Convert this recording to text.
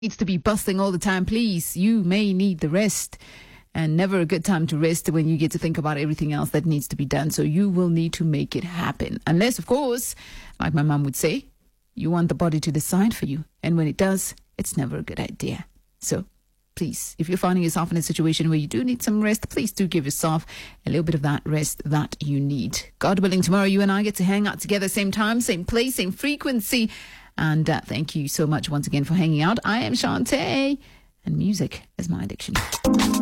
needs to be busting all the time. Please, you may need the rest. And never a good time to rest when you get to think about everything else that needs to be done. So you will need to make it happen. Unless, of course, like my mom would say, you want the body to decide for you. And when it does, it's never a good idea. So please, if you're finding yourself in a situation where you do need some rest, please do give yourself a little bit of that rest that you need. God willing, tomorrow you and I get to hang out together, same time, same place, same frequency. And thank you so much once again for hanging out. I am Shantae, and music is my addiction.